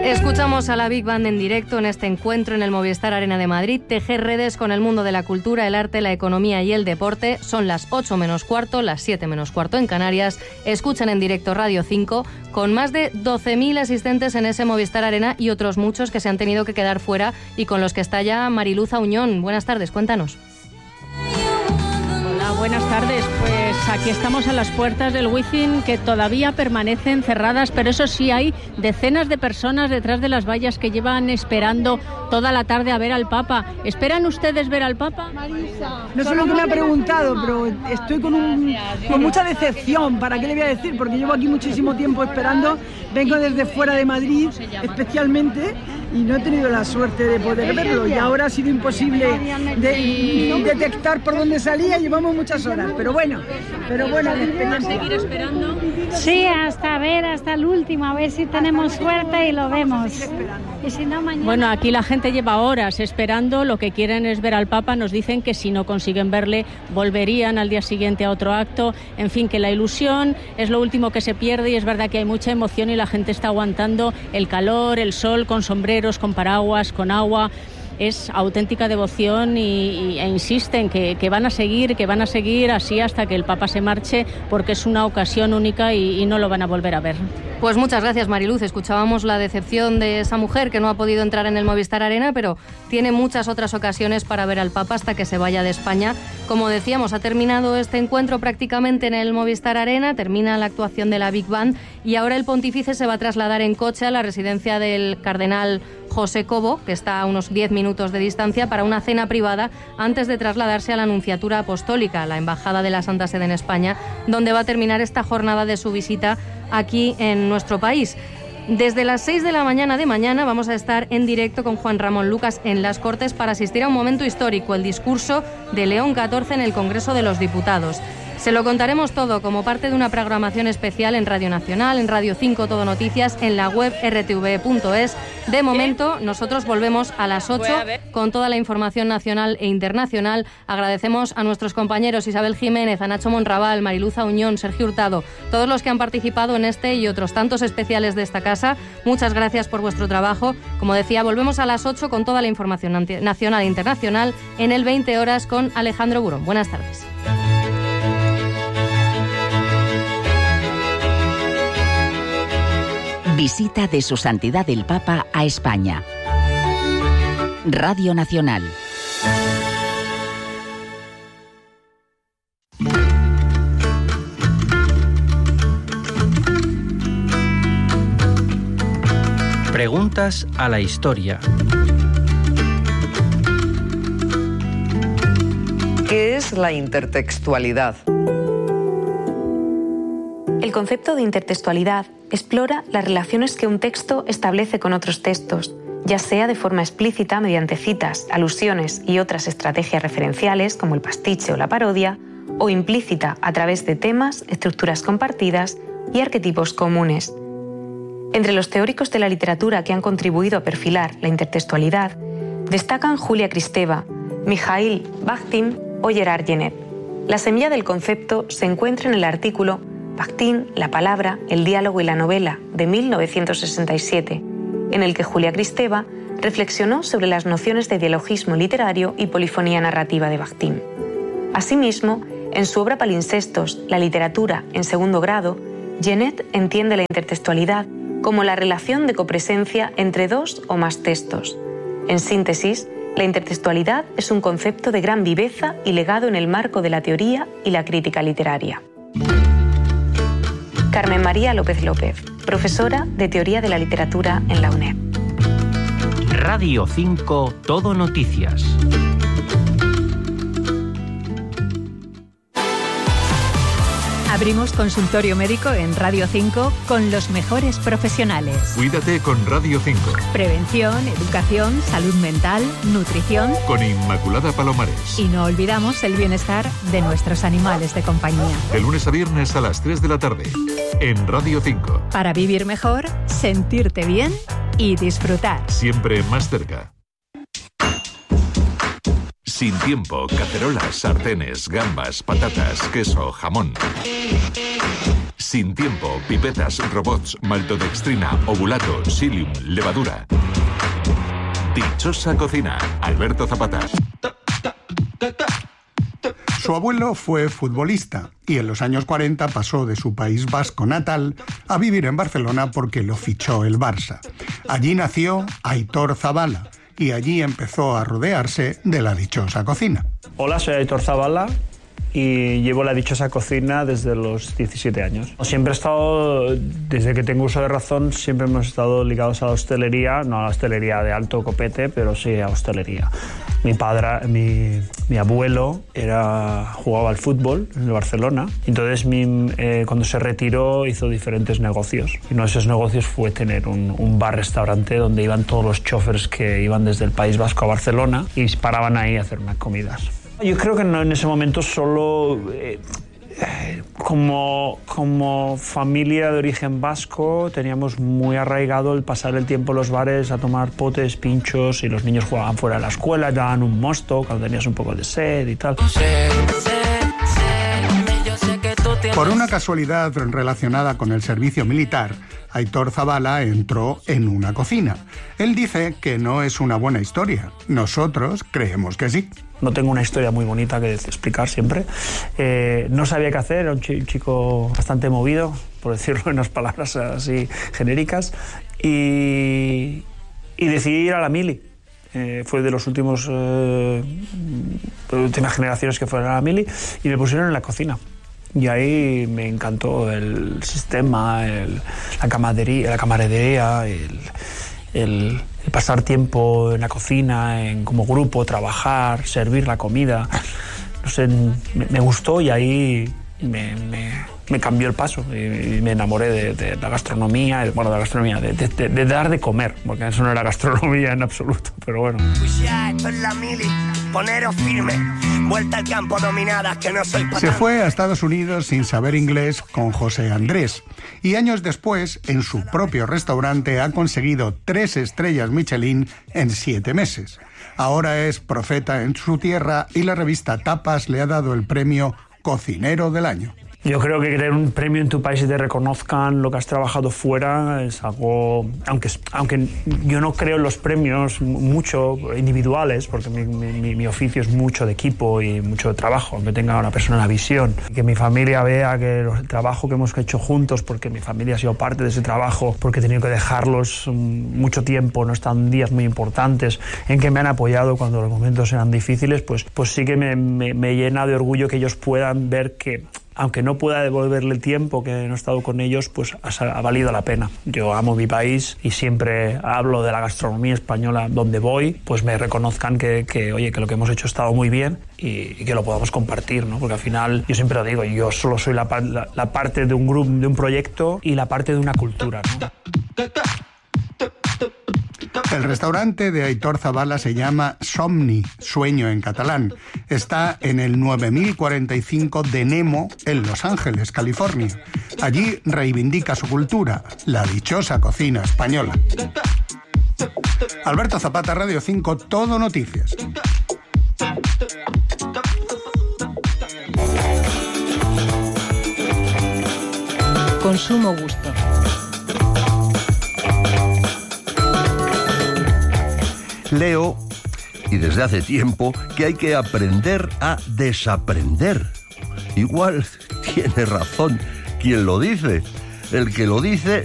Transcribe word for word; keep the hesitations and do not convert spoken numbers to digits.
Escuchamos a la Big Band en directo en este encuentro en el Movistar Arena de Madrid. Tejer redes con el mundo de la cultura, el arte, la economía y el deporte. Son las ocho menos cuarto, las siete menos cuarto en Canarias. Escuchan en directo Radio cinco con más de doce mil asistentes en ese Movistar Arena y otros muchos que se han tenido que quedar fuera y con los que está ya Mariluz Auñón. Buenas tardes, cuéntanos. Buenas tardes, pues aquí estamos a las puertas del Wizzing, que todavía permanecen cerradas, pero eso sí, hay decenas de personas detrás de las vallas que llevan esperando toda la tarde a ver al Papa. ¿Esperan ustedes ver al Papa? No sé lo que me ha preguntado, pero estoy con, un, con mucha decepción. ¿Para qué le voy a decir? Porque llevo aquí muchísimo tiempo esperando. Vengo desde fuera de Madrid, especialmente, y no he tenido la suerte de poder verlo. Y ahora ha sido imposible de detectar por dónde salía. Llevamos muchas horas, pero bueno, pero bueno, ¿a seguir esperando? Sí, hasta ver, hasta el último, a ver si tenemos suerte y lo vemos. Y si no, mañana... Bueno, aquí la gente lleva horas esperando, lo que quieren es ver al Papa. Nos dicen que si no consiguen verle, volverían al día siguiente a otro acto. En fin, que la ilusión es lo último que se pierde, y es verdad que hay mucha emoción y la gente está aguantando el calor, el sol, con sombreros, con paraguas, con agua. Es auténtica devoción y, y, e insisten que, que van a seguir, que van a seguir así hasta que el Papa se marche, porque es una ocasión única y, y no lo van a volver a ver. Pues muchas gracias, Mariluz. Escuchábamos la decepción de esa mujer que no ha podido entrar en el Movistar Arena, pero tiene muchas otras ocasiones para ver al Papa hasta que se vaya de España. Como decíamos, ha terminado este encuentro prácticamente en el Movistar Arena, termina la actuación de la Big Band y ahora el pontífice se va a trasladar en coche a la residencia del cardenal José Cobo, que está a unos diez minutos de distancia, para una cena privada antes de trasladarse a la Nunciatura Apostólica, la Embajada de la Santa Sede en España, donde va a terminar esta jornada de su visita aquí en nuestro país. Desde las seis de la mañana de mañana vamos a estar en directo con Juan Ramón Lucas en Las Cortes para asistir a un momento histórico, el discurso de León catorce en el Congreso de los Diputados. Se lo contaremos todo como parte de una programación especial en Radio Nacional, en Radio cinco Todo Noticias, en la web erre te ve punto es. De momento, nosotros volvemos a las ocho con toda la información nacional e internacional. Agradecemos a nuestros compañeros Isabel Jiménez, a Nacho Monraval, Mariluz Auñón, Sergio Hurtado, todos los que han participado en este y otros tantos especiales de esta casa. Muchas gracias por vuestro trabajo. Como decía, volvemos a las ocho con toda la información nacional e internacional en el veinte horas con Alejandro Burón. Buenas tardes. Visita de Su Santidad el Papa a España. Radio Nacional. Preguntas a la historia. ¿Qué es la intertextualidad? El concepto de intertextualidad explora las relaciones que un texto establece con otros textos, ya sea de forma explícita mediante citas, alusiones y otras estrategias referenciales como el pastiche o la parodia, o implícita a través de temas, estructuras compartidas y arquetipos comunes. Entre los teóricos de la literatura que han contribuido a perfilar la intertextualidad destacan Julia Kristeva, Mikhail Bakhtin o Gerard Genette. La semilla del concepto se encuentra en el artículo Bakhtin, la palabra, el diálogo y la novela, de mil novecientos sesenta y siete, en el que Julia Kristeva reflexionó sobre las nociones de dialogismo literario y polifonía narrativa de Bakhtin. Asimismo, en su obra Palinsestos, la literatura en segundo grado, Genette entiende la intertextualidad como la relación de copresencia entre dos o más textos. En síntesis, la intertextualidad es un concepto de gran viveza y legado en el marco de la teoría y la crítica literaria. Carmen María López López, profesora de Teoría de la Literatura en la UNED. Radio cinco Todo Noticias. Abrimos consultorio médico en Radio cinco con los mejores profesionales. Cuídate con Radio cinco. Prevención, educación, salud mental, nutrición. Con Inmaculada Palomares. Y no olvidamos el bienestar de nuestros animales de compañía. De lunes a viernes a las tres de la tarde en Radio cinco. Para vivir mejor, sentirte bien y disfrutar. Siempre más cerca. Sin tiempo, cacerolas, sartenes, gambas, patatas, queso, jamón. Sin tiempo, pipetas, robots, maltodextrina, ovulato, psyllium, levadura. Dichosa cocina. Alberto Zapata. Su abuelo fue futbolista y en los años cuarenta pasó de su País Vasco natal a vivir en Barcelona porque lo fichó el Barça. Allí nació Aitor Zabala y allí empezó a rodearse de la dichosa cocina. Hola, soy Aitor Zabala y llevo la dichosa cocina desde los diecisiete años. Siempre he estado, desde que tengo uso de razón, siempre hemos estado ligados a la hostelería, no a la hostelería de alto copete, pero sí a hostelería. Mi padre, mi, mi abuelo era, jugaba al fútbol en el Barcelona, entonces mi, eh, cuando se retiró hizo diferentes negocios. Y uno de esos negocios fue tener un, un bar-restaurante donde iban todos los chóferes que iban desde el País Vasco a Barcelona y paraban ahí a hacer unas comidas. Yo creo que no, en ese momento solo eh, eh, como, como familia de origen vasco teníamos muy arraigado el pasar el tiempo en los bares a tomar potes, pinchos, y los niños jugaban fuera de la escuela, daban un mosto cuando tenías un poco de sed y tal. Por una casualidad relacionada con el servicio militar, Aitor Zabala entró en una cocina. Él dice que no es una buena historia. Nosotros creemos que sí. No tengo una historia muy bonita que explicar siempre. Eh, no sabía qué hacer, era un chico bastante movido, por decirlo en unas palabras así genéricas, y, y decidí ir a la mili. Eh, fue de los últimos eh, de las últimas generaciones que fueron a la mili y me pusieron en la cocina. Y ahí me encantó el sistema, el, la camaradería, la camaradería el, el, el pasar tiempo en la cocina, en, como grupo, trabajar, servir la comida. No sé, me, me gustó y ahí me, me, me cambió el paso y, y me enamoré de, de la gastronomía, bueno, de la gastronomía, de, de, de, de dar de comer, porque eso no era gastronomía en absoluto, pero bueno. Poneros firme, vuelta al campo dominada, que no soy patán. Se fue a Estados Unidos sin saber inglés con José Andrés y años después, en su propio restaurante, ha conseguido tres estrellas Michelin en siete meses. Ahora es profeta en su tierra y la revista Tapas le ha dado el premio Cocinero del Año. Yo creo que tener un premio en tu país y te reconozcan lo que has trabajado fuera es algo... Aunque, aunque yo no creo en los premios mucho individuales, porque mi, mi, mi oficio es mucho de equipo y mucho de trabajo, aunque tenga una persona una visión. Que mi familia vea que el trabajo que hemos hecho juntos, porque mi familia ha sido parte de ese trabajo, porque he tenido que dejarlos mucho tiempo, no están días muy importantes, en que me han apoyado cuando los momentos eran difíciles, pues, pues sí que me, me, me llena de orgullo que ellos puedan ver que, aunque no pueda devolverle el tiempo que no he estado con ellos, pues ha, ha valido la pena. Yo amo mi país y siempre hablo de la gastronomía española donde voy, pues me reconozcan que, que oye, que lo que hemos hecho ha estado muy bien y, y que lo podamos compartir, ¿no? Porque al final, yo siempre lo digo, yo solo soy la, la, la parte de un grupo, de un proyecto y la parte de una cultura, ¿no? El restaurante de Aitor Zabala se llama Somni, sueño en catalán. Está en el nueve mil cuarenta y cinco de Nemo, en Los Ángeles, California. Allí reivindica su cultura, la dichosa cocina española. Alberto Zapata, Radio cinco, Todo Noticias. Consumo gusto. Leo, y desde hace tiempo, que hay que aprender a desaprender. Igual tiene razón quien lo dice. El que lo dice